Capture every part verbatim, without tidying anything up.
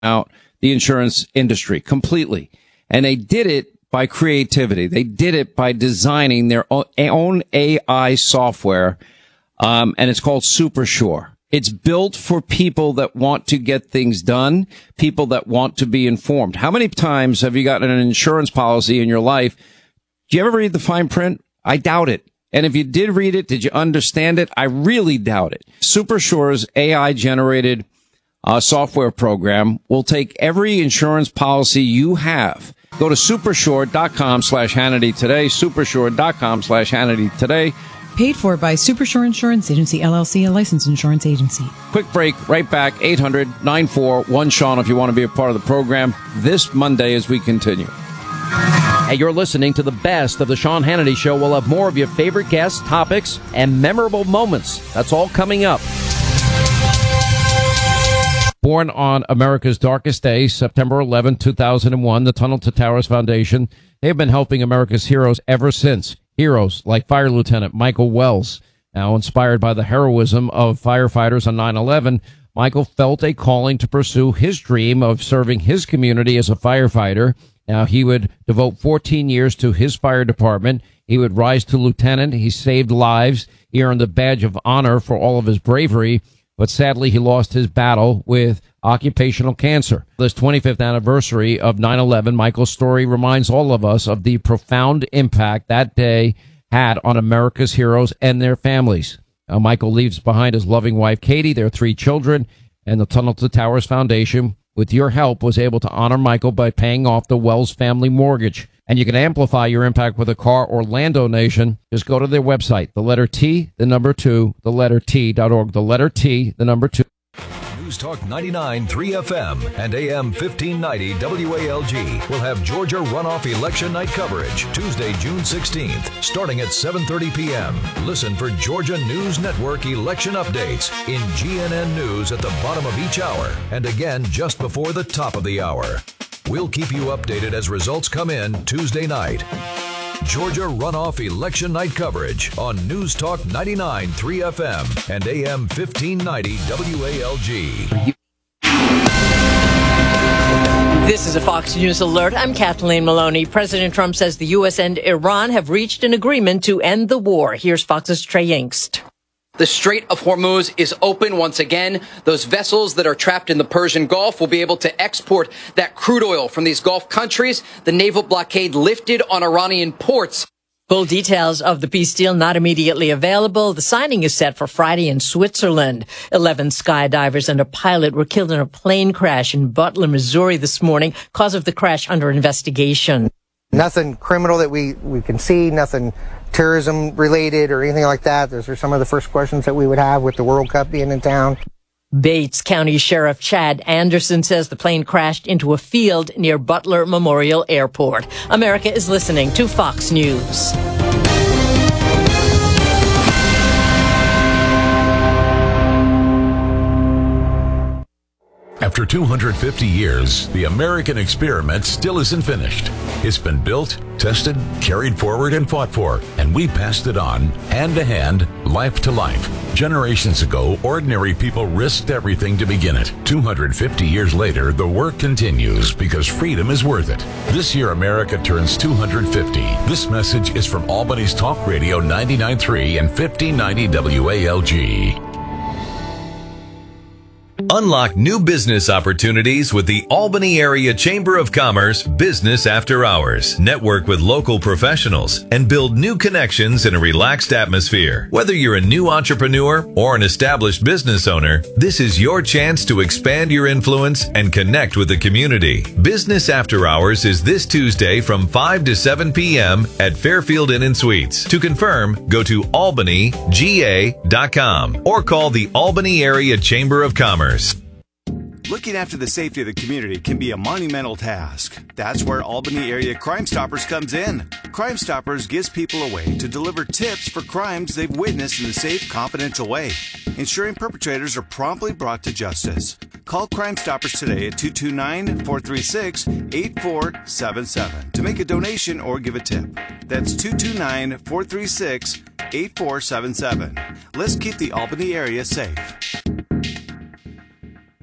out the insurance industry completely. And they did it by creativity. They did it by designing their own A I software, um, and it's called SuperSure. It's built for people that want to get things done, people that want to be informed. How many times have you gotten an insurance policy in your life? Do you ever read the fine print? I doubt it. And if you did read it, did you understand it? I really doubt it. SuperSure's A I-generated uh, software program will take every insurance policy you have. Go to supersure.com slash Hannity today, supersure.com slash Hannity today. Paid for by Supersure Insurance Agency, L L C, a licensed insurance agency. Quick break, right back, eight hundred, nine four one, Sean, if you want to be a part of the program this Monday as we continue. Hey, you're listening to the best of the Sean Hannity Show. We'll have more of your favorite guests, topics, and memorable moments. That's all coming up. Born on America's darkest day, September eleventh, two thousand one, the Tunnel to Towers Foundation, they've been helping America's heroes ever since. Heroes like Fire Lieutenant Michael Wells. Now inspired by the heroism of firefighters on nine eleven, Michael felt a calling to pursue his dream of serving his community as a firefighter. Now, he would devote fourteen years to his fire department. He would rise to lieutenant. He saved lives. He earned the badge of honor for all of his bravery. But sadly, he lost his battle with occupational cancer. This twenty-fifth anniversary of nine eleven, Michael's story reminds all of us of the profound impact that day had on America's heroes and their families. Now, Michael leaves behind his loving wife, Katie, their three children, and the Tunnel to Towers Foundation, with your help, was able to honor Michael by paying off the Wells family mortgage. And you can amplify your impact with a car or land donation. Just go to their website, the letter T, the number two, the letter T dot org, the letter T, the number two. News Talk ninety-nine point three F M and A M fifteen ninety W A L G will have Georgia runoff election night coverage Tuesday, June sixteenth, starting at seven thirty p.m. Listen for Georgia News Network election updates in G N N News at the bottom of each hour and again just before the top of the hour. We'll keep you updated as results come in Tuesday night. Georgia runoff election night coverage on News Talk ninety-nine point three F M and A M fifteen ninety W A L G. This is a Fox News alert. I'm Kathleen Maloney. President Trump says the U S and Iran have reached an agreement to end the war. Here's Fox's Trey Yingst. The Strait of Hormuz is open once again. Those vessels that are trapped in the Persian Gulf will be able to export that crude oil from these Gulf countries. The naval blockade lifted on Iranian ports. Full details of the peace deal not immediately available. The signing is set for Friday in Switzerland. Eleven skydivers and a pilot were killed in a plane crash in Butler, Missouri this morning. Cause of the crash under investigation. Nothing criminal that we, we can see, nothing terrorism related or anything like that. Those are some of the first questions that we would have with the World Cup being in town. Bates County Sheriff Chad Anderson says the plane crashed into a field near Butler Memorial Airport. America is listening to Fox News. After two hundred fifty years, the American experiment still isn't finished. It's been built, tested, carried forward, and fought for, and we passed it on, hand to hand, life to life. Generations ago, ordinary people risked everything to begin it. two hundred fifty years later, the work continues because freedom is worth it. This year, America turns two hundred fifty. This message is from Albany's Talk Radio ninety-nine point three and fifteen ninety W A L G. Unlock new business opportunities with the Albany Area Chamber of Commerce Business After Hours. Network with local professionals and build new connections in a relaxed atmosphere. Whether you're a new entrepreneur or an established business owner, this is your chance to expand your influence and connect with the community. Business After Hours is this Tuesday from five to seven p.m. at Fairfield Inn and Suites. To confirm, go to albany g a dot com or call the Albany Area Chamber of Commerce. Looking after the safety of the community can be a monumental task. That's where Albany Area Crime Stoppers comes in. Crime Stoppers gives people a way to deliver tips for crimes they've witnessed in a safe, confidential way, ensuring perpetrators are promptly brought to justice. Call Crime Stoppers today at two two nine, four three six, eight four seven seven to make a donation or give a tip. That's two two nine, four three six, eight four seven seven. Let's keep the Albany area safe.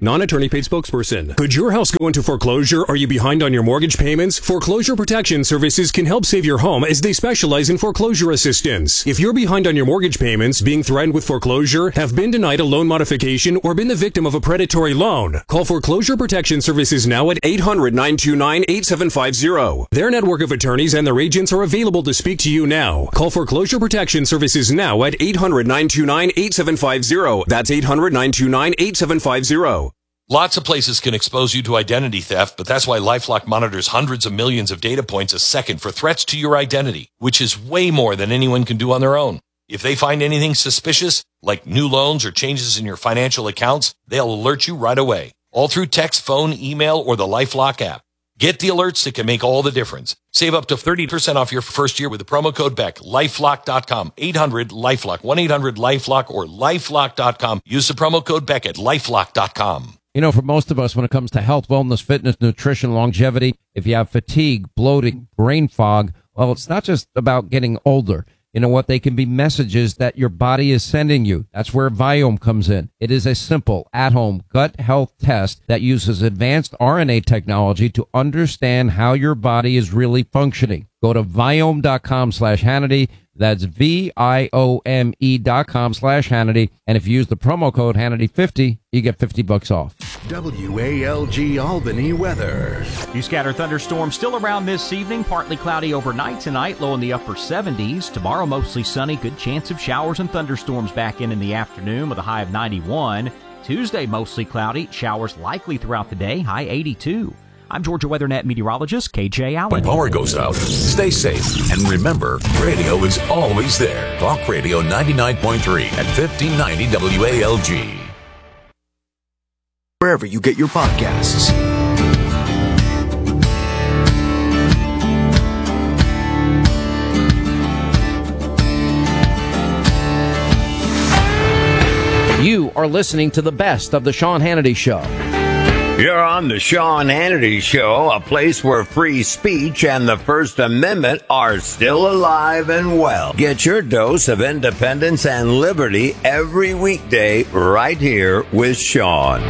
non-attorney paid spokesperson. Could your house go into foreclosure? Are you behind on your mortgage payments? Foreclosure Protection Services can help save your home as they specialize in foreclosure assistance. If you're behind on your mortgage payments, being threatened with foreclosure, have been denied a loan modification, or been the victim of a predatory loan, call Foreclosure Protection Services now at eight hundred, nine two nine, eight seven five zero. Their network of attorneys and their agents are available to speak to you now. Call Foreclosure Protection Services now at eight hundred, nine two nine, eight seven five zero. That's eight hundred, nine two nine, eight seven five zero. Lots of places can expose you to identity theft, but that's why LifeLock monitors hundreds of millions of data points a second for threats to your identity, which is way more than anyone can do on their own. If they find anything suspicious, like new loans or changes in your financial accounts, they'll alert you right away, all through text, phone, email, or the LifeLock app. Get the alerts that can make all the difference. Save up to thirty percent off your first year with the promo code Beck. LifeLock dot com. eight hundred LifeLock. one eight hundred LifeLock or LifeLock dot com. Use the promo code Beck at LifeLock dot com. You know, for most of us, when it comes to health, wellness, fitness, nutrition, longevity, if you have fatigue, bloating, brain fog, well, it's not just about getting older. You know what? They can be messages that your body is sending you. That's where Viome comes in. It is a simple, at-home gut health test that uses advanced R N A technology to understand how your body is really functioning. Go to Viome dot com slash Hannity. That's V I O M E dot com slash Hannity. And if you use the promo code Hannity fifty, you get fifty bucks off. W A L G Albany weather. Few scattered thunderstorms still around this evening. Partly cloudy overnight tonight, low in the upper seventies. Tomorrow, mostly sunny. Good chance of showers and thunderstorms back in in the afternoon with a high of ninety-one. Tuesday, mostly cloudy. Showers likely throughout the day. High eighty-two. I'm Georgia WeatherNet meteorologist K J Allen. When power goes out, stay safe. And remember, radio is always there. Talk Radio ninety-nine point three at fifteen ninety W A L G. Wherever you get your podcasts. You are listening to the best of the Sean Hannity Show. You're on the Sean Hannity Show, a place where free speech and the First Amendment are still alive and well. Get your dose of independence and liberty every weekday right here with Sean.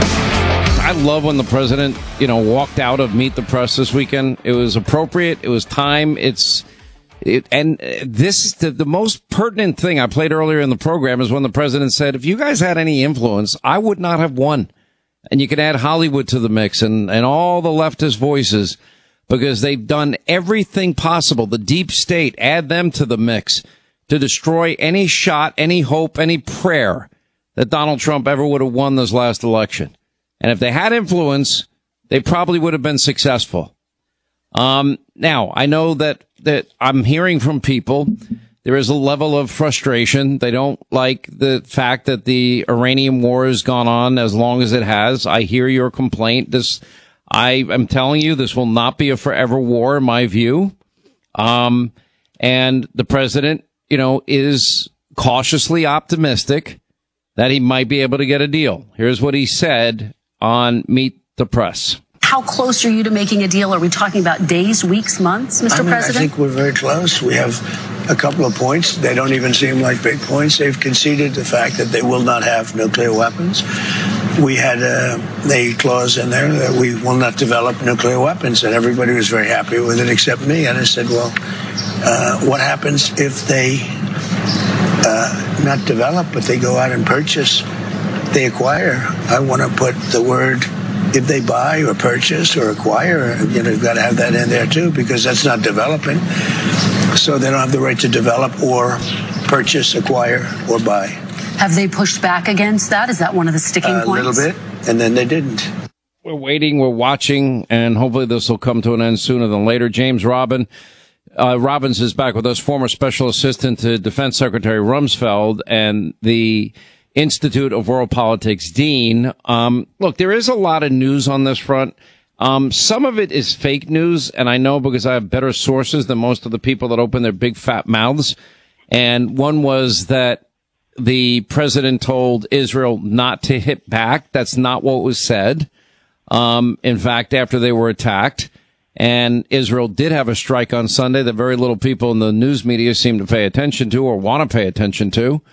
I love when the president, you know, walked out of Meet the Press this weekend. It was appropriate. It was time. It's it, and this is the, the most pertinent thing I played earlier in the program is when the president said, if you guys had any influence, I would not have won. And you can add Hollywood to the mix and, and all the leftist voices because they've done everything possible. The deep state, add them to the mix to destroy any shot, any hope, any prayer that Donald Trump ever would have won this last election. And if they had influence, they probably would have been successful. Um, now, I know that, that I'm hearing from people. There is a level of frustration. They don't like the fact that the Iranian war has gone on as long as it has. I hear your complaint. This, I am telling you, this will not be a forever war, in my view. Um, and the president, you know, is cautiously optimistic that he might be able to get a deal. Here's what he said on Meet the Press. How close are you to making a deal? Are we talking about days, weeks, months, Mister I mean, President? I think we're very close. We have a couple of points. They don't even seem like big points. They've conceded the fact that they will not have nuclear weapons. We had a, a clause in there that we will not develop nuclear weapons, and everybody was very happy with it except me. And I said, well, uh, what happens if they uh, not develop, but they go out and purchase, they acquire? I want to put the word if they buy or purchase or acquire, you know, you've got to have that in there too, because that's not developing. So they don't have the right to develop or purchase, acquire, or buy. Have they pushed back against that? Is that one of the sticking uh, points? A little bit, and then they didn't. We're waiting, we're watching, and hopefully this will come to an end sooner than later. James Robin, uh, Robbins is back with us, former Special Assistant to Defense Secretary Rumsfeld and the Institute of World Politics Dean. Um, look, there is a lot of news on this front. Um, some of it is fake news, and I know because I have better sources than most of the people that open their big fat mouths. And one was that the president told Israel not to hit back. That's not what was said. Um, in fact, after they were attacked, and Israel did have a strike on Sunday that very little people in the news media seem to pay attention to or want to pay attention to.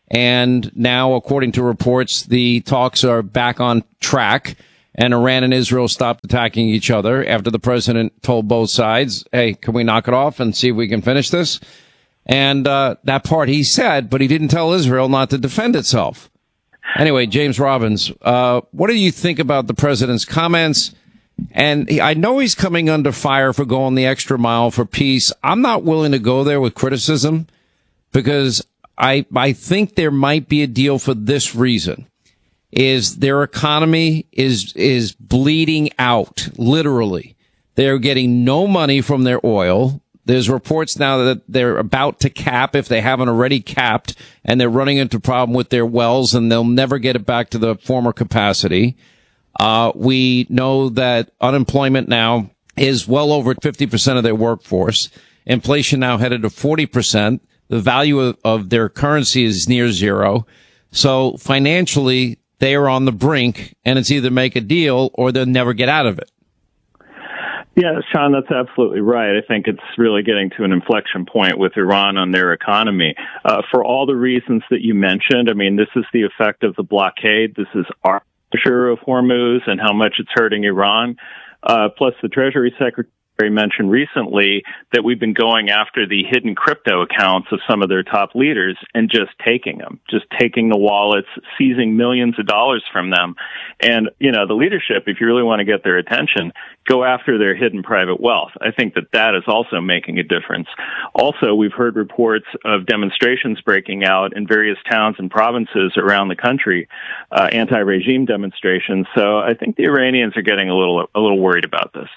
And now, according to reports, the talks are back on track, and Iran and Israel stopped attacking each other after the president told both sides, hey, can we knock it off and see if we can finish this? And uh, that part he said, but he didn't tell Israel not to defend itself. Anyway, James Robbins, uh, what do you think about the president's comments? And he, I know he's coming under fire for going the extra mile for peace. I'm not willing to go there with criticism because I I think there might be a deal for this reason. Is their economy is is bleeding out, literally. They're getting no money from their oil. There's reports now that they're about to cap, if they haven't already capped, and they're running into a problem with their wells, and they'll never get it back to the former capacity. Uh, we know that unemployment now is well over fifty percent of their workforce. Inflation now headed to forty percent. The value of, of their currency is near zero. So financially, they are on the brink, and it's either make a deal or they'll never get out of it. Yeah, Sean, that's absolutely right. I think it's really getting to an inflection point with Iran on their economy. Uh, for all the reasons that you mentioned, I mean, this is the effect of the blockade. This is our share of Hormuz and how much it's hurting Iran. Uh, plus, the Treasury Secretary mentioned recently that we've been going after the hidden crypto accounts of some of their top leaders and just taking them, just taking the wallets, seizing millions of dollars from them. And, you know, the leadership, if you really want to get their attention, go after their hidden private wealth. I think that that is also making a difference. Also, we've heard reports of demonstrations breaking out in various towns and provinces around the country, uh, anti-regime demonstrations. So I think the Iranians are getting a little, a little worried about this.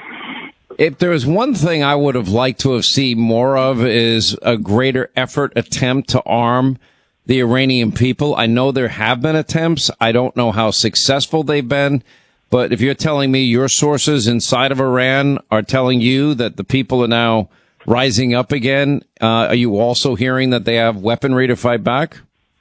If there was one thing I would have liked to have seen more of is a greater effort attempt to arm the Iranian people. I know there have been attempts. I don't know how successful they've been. But if you're telling me your sources inside of Iran are telling you that the people are now rising up again, uh, are you also hearing that they have weaponry to fight back?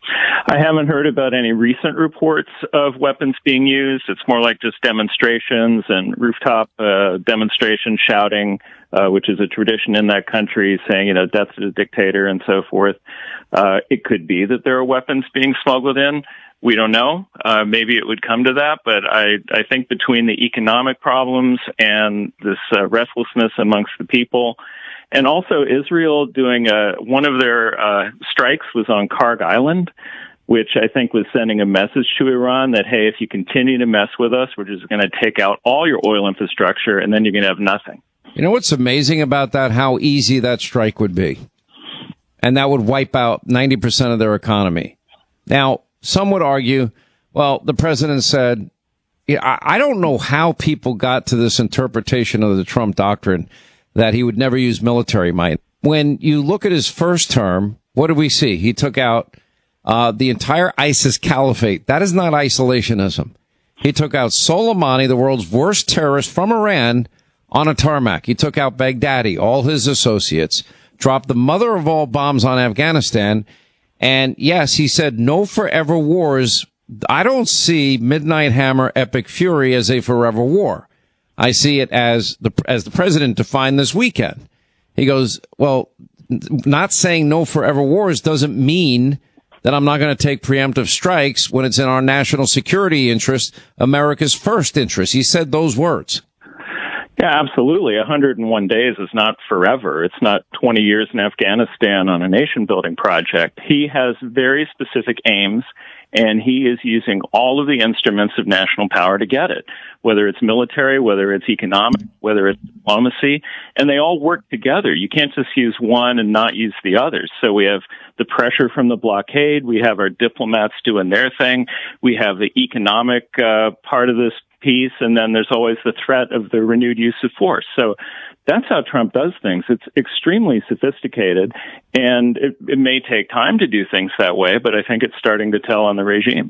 I haven't heard about any recent reports of weapons being used. It's more like just demonstrations and rooftop uh, demonstrations, shouting, uh, which is a tradition in that country, saying, you know, death to the dictator and so forth. Uh, it could be that there are weapons being smuggled in. We don't know. Uh, maybe it would come to that, but I, I think between the economic problems and this uh, restlessness amongst the people, and also Israel doing a, one of their uh, strikes was on Karg Island, which I think was sending a message to Iran that, hey, if you continue to mess with us, we're just going to take out all your oil infrastructure, and then you're going to have nothing. You know what's amazing about that? How easy that strike would be. And that would wipe out ninety percent of their economy. Now, some would argue, well, the president said, yeah, I, I don't know how people got to this interpretation of the Trump doctrine that he would never use military might. When you look at his first term, what did we see? He took out Uh, the entire ISIS caliphate. That is not isolationism. He took out Soleimani, the world's worst terrorist from Iran, on a tarmac. He took out Baghdadi, all his associates, dropped the mother of all bombs on Afghanistan. And yes, he said no forever wars. I don't see Midnight Hammer Epic Fury as a forever war. I see it as the, as the president defined this weekend. He goes, well, not saying no forever wars doesn't mean that I'm not going to take preemptive strikes when it's in our national security interest, America's first interest. He said those words. Yeah, absolutely. one hundred one days is not forever. It's not twenty years in Afghanistan on a nation-building project. He has very specific aims, and he is using all of the instruments of national power to get it, whether it's military, whether it's economic, whether it's diplomacy, and they all work together. You can't just use one and not use the others. So we have the pressure from the blockade. We have our diplomats doing their thing. We have the economic uh, part of this piece, and then there's always the threat of the renewed use of force. So that's how Trump does things. It's extremely sophisticated, and it, it may take time to do things that way, but I think it's starting to tell on the regime.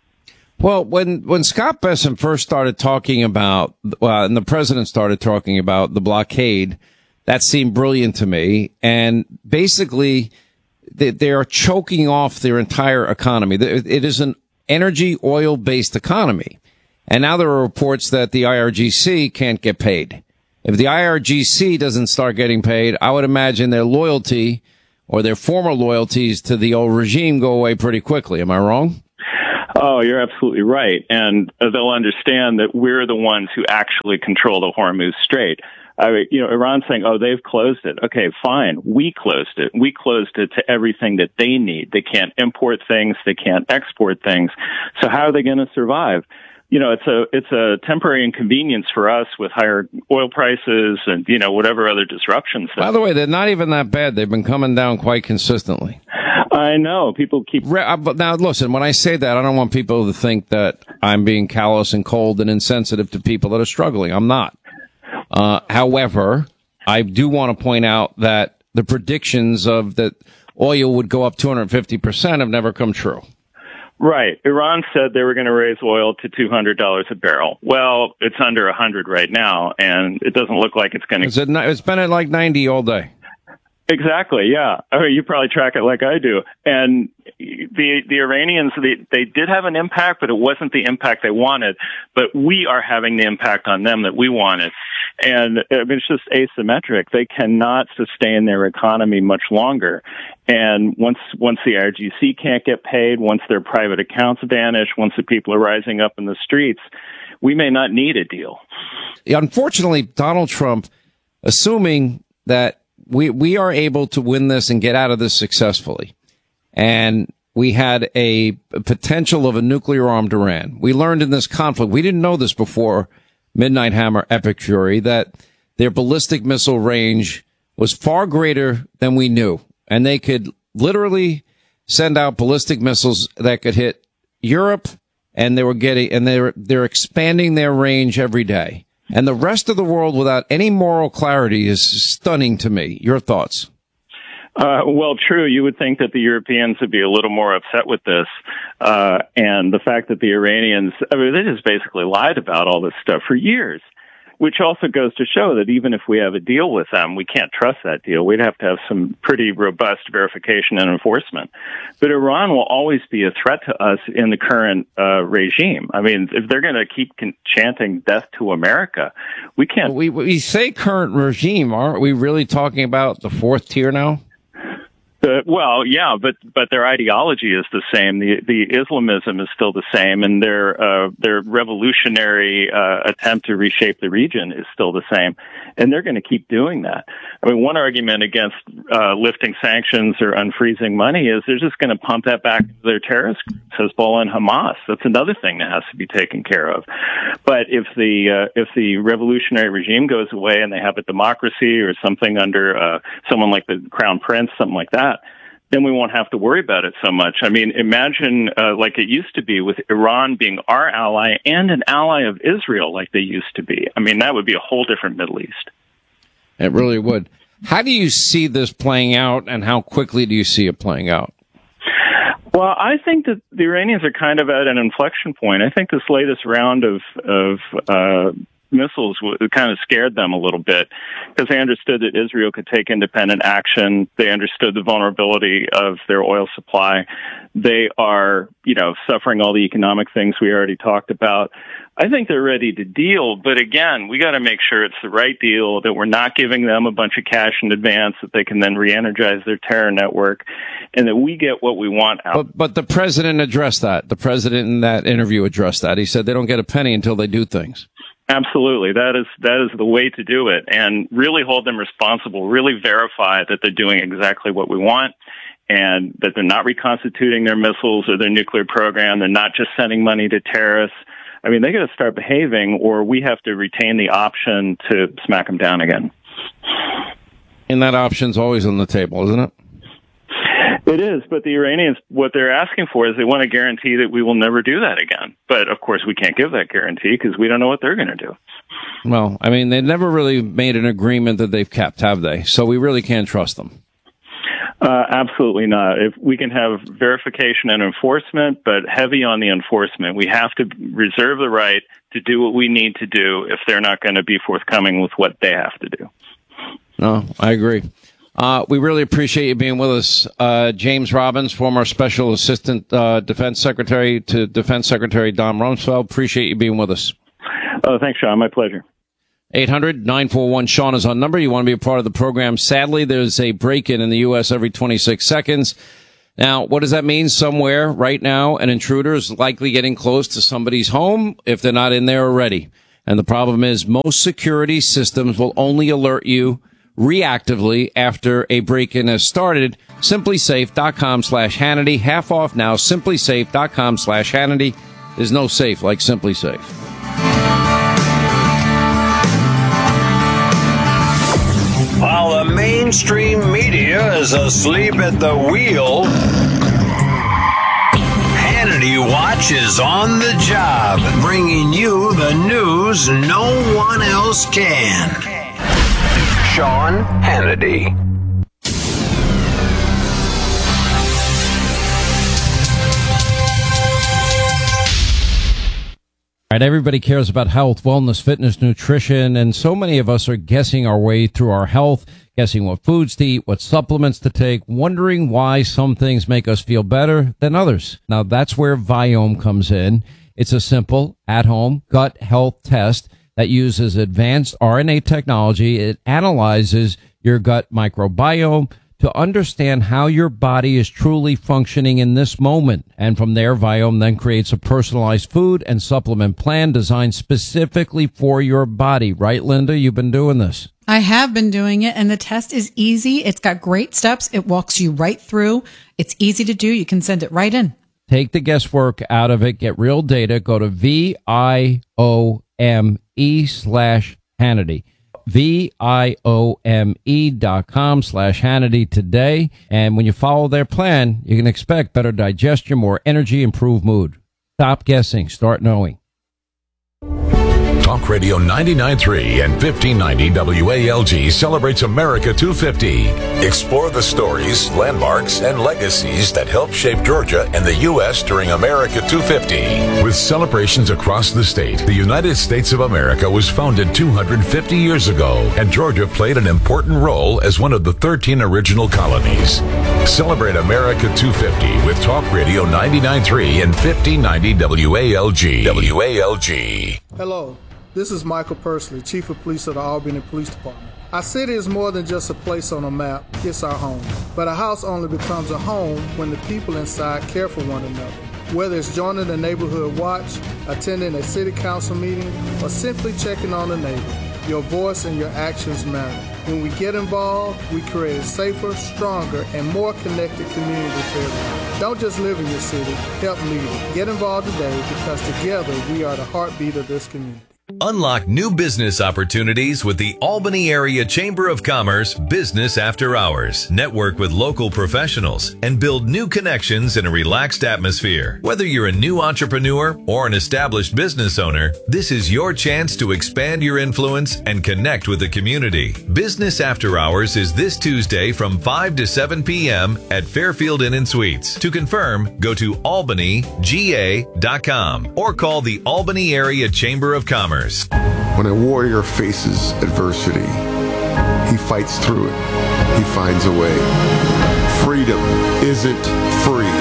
Well, when, when Scott Bessent first started talking about, well, and the president started talking about the blockade, that seemed brilliant to me. And basically, they, they are choking off their entire economy. It is an energy oil-based economy. And now there are reports that the I R G C can't get paid. If the I R G C doesn't start getting paid, I would imagine their loyalty or their former loyalties to the old regime go away pretty quickly. Am I wrong? Oh, you're absolutely right. And uh, they'll understand that we're the ones who actually control the Hormuz Strait. I mean, you know, Iran's saying, oh, they've closed it. Okay, fine. We closed it. We closed it to everything that they need. They can't import things. They can't export things. So how are they going to survive? You know, it's a it's a temporary inconvenience for us with higher oil prices and, you know, whatever other disruptions. By the way, they're not even that bad. They've been coming down quite consistently. I know. People keep... But now, listen, when I say that, I don't want people to think that I'm being callous and cold and insensitive to people that are struggling. I'm not. Uh, however, I do want to point out that the predictions of that oil would go up two hundred fifty percent have never come true. Right. Iran said they were going to raise oil to two hundred dollars a barrel. Well, it's under one hundred right now, and it doesn't look like it's going to... Is it not, it's been at like ninety all day. Exactly, yeah. I mean, you probably track it like I do. And the the Iranians, they, they did have an impact, but it wasn't the impact they wanted. But we are having the impact on them that we wanted. And I mean, it's just asymmetric. They cannot sustain their economy much longer. And once once the I R G C can't get paid, once their private accounts vanish, once the people are rising up in the streets, we may not need a deal. Unfortunately, Donald Trump, assuming that we we are able to win this and get out of this successfully, and we had a potential of a nuclear-armed Iran. We learned in this conflict, we didn't know this before Midnight Hammer, Epic Fury, that their ballistic missile range was far greater than we knew. And they could literally send out ballistic missiles that could hit Europe, and they were getting, and they're, they're expanding their range every day. And the rest of the world without any moral clarity is stunning to me. Your thoughts? Uh, well, true. You would think that the Europeans would be a little more upset with this. Uh, and the fact that the Iranians, I mean, they just basically lied about all this stuff for years, which also goes to show that even if we have a deal with them, we can't trust that deal. We'd have to have some pretty robust verification and enforcement. But Iran will always be a threat to us in the current uh, regime. I mean, if they're going to keep con- chanting death to America, we can't. We, we say current regime. Aren't we really talking about the fourth tier now? Uh, well, yeah, but but their ideology is the same. The the Islamism is still the same, and their uh, their revolutionary uh, attempt to reshape the region is still the same, and they're going to keep doing that. I mean, one argument against uh, lifting sanctions or unfreezing money is they're just going to pump that back to their terrorist groups, Hezbollah and Hamas. That's another thing that has to be taken care of. But if the uh, if the revolutionary regime goes away and they have a democracy or something under uh, someone like the Crown Prince, something like that, then we won't have to worry about it so much. I mean, imagine uh, like it used to be with Iran being our ally and an ally of Israel like they used to be. I mean, that would be a whole different Middle East. It really would. How do you see this playing out, and how quickly do you see it playing out? Well, I think that the Iranians are kind of at an inflection point. I think this latest round of, of uh, missiles w- kind of scared them a little bit because they understood that Israel could take independent action. They understood the vulnerability of their oil supply. They are, you know, suffering all the economic things we already talked about. I think they're ready to deal, but again, we got to make sure it's the right deal, that we're not giving them a bunch of cash in advance, that they can then re-energize their terror network, and that we get what we want out. But, but the president addressed that. The president in that interview addressed that. He said they don't get a penny until they do things. Absolutely. That is that is the way to do it, and really hold them responsible, really verify that they're doing exactly what we want, and that they're not reconstituting their missiles or their nuclear program. They're not just sending money to terrorists. I mean, they got to start behaving, or we have to retain the option to smack them down again. And that option's always on the table, isn't it? It is, but the Iranians, what they're asking for is they want to guarantee that we will never do that again. But, of course, we can't give that guarantee because we don't know what they're going to do. Well, I mean, they've never really made an agreement that they've kept, have they? So we really can't trust them. Uh, absolutely not. If we can have verification and enforcement, but heavy on the enforcement. We have to reserve the right to do what we need to do if they're not going to be forthcoming with what they have to do. No, I agree. Uh, we really appreciate you being with us. Uh, James Robbins, former Special Assistant uh, Defense Secretary to Defense Secretary Don Rumsfeld. Appreciate you being with us. Oh, thanks, Sean. My pleasure. eight hundred nine four one Sean is on number. You want to be a part of the program. Sadly, there's a break-in in the U S every twenty-six seconds. Now, what does that mean? Somewhere right now, an intruder is likely getting close to somebody's home if they're not in there already. And the problem is most security systems will only alert you reactively after a break-in has started. SimpliSafe.com slash Hannity. Half off now. SimpliSafe.com slash Hannity. There's no safe like SimpliSafe. While the mainstream media is asleep at the wheel, Hannity Watch is on the job, bringing you the news no one else can. Sean Hannity. All right, everybody cares about health, wellness, fitness, nutrition, and so many of us are guessing our way through our health, guessing what foods to eat, what supplements to take, wondering why some things make us feel better than others. Now, that's where Viome comes in. It's a simple, at-home gut health test that uses advanced R N A technology. It analyzes your gut microbiome to understand how your body is truly functioning in this moment. And from there, Viome then creates a personalized food and supplement plan designed specifically for your body. Right, Linda? You've been doing this. I have been doing it, and the test is easy. It's got great steps. It walks you right through. It's easy to do. You can send it right in. Take the guesswork out of it. Get real data. Go to V I O M E slash Hannity. V-I-O-M-E dot com slash Hannity today. And when you follow their plan, you can expect better digestion, more energy, improved mood. Stop guessing. Start knowing. Talk Radio ninety-nine point three and fifteen ninety W A L G celebrates America two fifty. Explore the stories, landmarks, and legacies that helped shape Georgia and the U S during America two fifty. With celebrations across the state, the United States of America was founded two hundred fifty years ago, and Georgia played an important role as one of the thirteen original colonies. Celebrate America two fifty with Talk Radio ninety-nine point three and fifteen ninety W A L G. W A L G. Hello. This is Michael Pursley, Chief of Police of the Albany Police Department. Our city is more than just a place on a map, it's our home. But a house only becomes a home when the people inside care for one another. Whether it's joining the neighborhood watch, attending a city council meeting, or simply checking on a neighbor, your voice and your actions matter. When we get involved, we create a safer, stronger, and more connected community for everyone. Don't just live in your city, help lead it. Get involved today because together we are the heartbeat of this community. Unlock new business opportunities with the Albany Area Chamber of Commerce Business After Hours. Network with local professionals and build new connections in a relaxed atmosphere. Whether you're a new entrepreneur or an established business owner, this is your chance to expand your influence and connect with the community. Business After Hours is this Tuesday from five to seven p.m. at Fairfield Inn and Suites. To confirm, go to albany g a dot com or call the Albany Area Chamber of Commerce. When a warrior faces adversity, he fights through it. He finds a way. Freedom isn't free.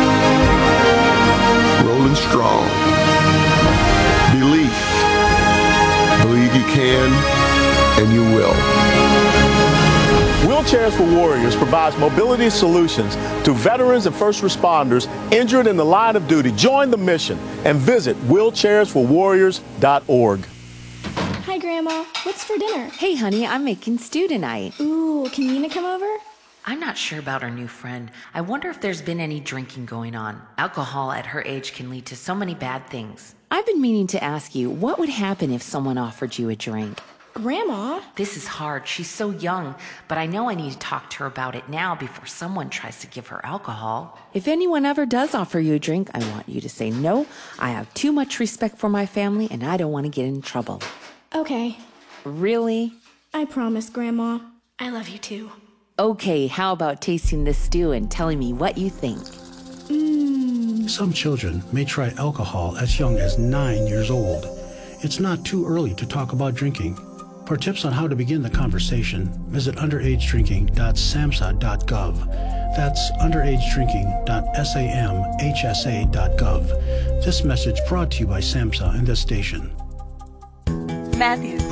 Rolling strong. Belief. Believe you can and you will. Wheelchairs for Warriors provides mobility solutions to veterans and first responders injured in the line of duty. Join the mission and visit wheelchairs for warriors dot org. Hi, Grandma. What's for dinner? Hey, honey, I'm making stew tonight. Ooh, can Nina come over? I'm not sure about our new friend. I wonder if there's been any drinking going on. Alcohol at her age can lead to so many bad things. I've been meaning to ask you, what would happen if someone offered you a drink? Grandma? This is hard. She's so young, but I know I need to talk to her about it now before someone tries to give her alcohol. If anyone ever does offer you a drink, I want you to say no. I have too much respect for my family, and I don't want to get in trouble. Okay. Really? I promise, Grandma. I love you too. Okay, how about tasting this stew and telling me what you think? Mmm. Some children may try alcohol as young as nine years old. It's not too early to talk about drinking. For tips on how to begin the conversation, visit underage drinking dot samhsa dot gov. That's underage drinking dot samhsa dot gov. This message brought to you by SAMHSA and this station. Matthew, Huh?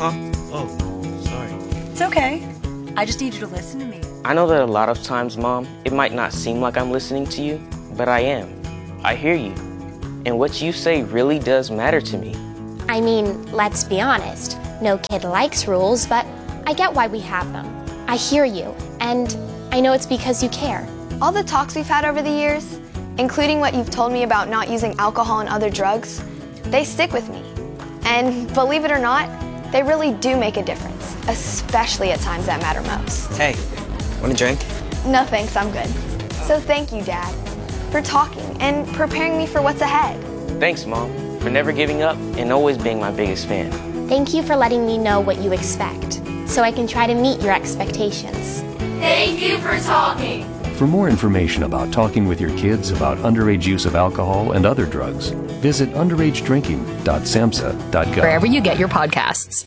Oh, sorry. It's okay. I just need you to listen to me. I know that a lot of times, Mom, it might not seem like I'm listening to you, but I am. I hear you. And what you say really does matter to me. I mean, let's be honest. No kid likes rules, but I get why we have them. I hear you, and I know it's because you care. All the talks we've had over the years, including what you've told me about not using alcohol and other drugs, they stick with me. And believe it or not, they really do make a difference, especially at times that matter most. Hey, want a drink? No thanks, I'm good. So thank you, Dad, for talking and preparing me for what's ahead. Thanks, Mom, for never giving up and always being my biggest fan. Thank you for letting me know what you expect, so I can try to meet your expectations. Thank you for talking. For more information about talking with your kids about underage use of alcohol and other drugs, visit underage drinking dot samhsa dot gov. Wherever you get your podcasts.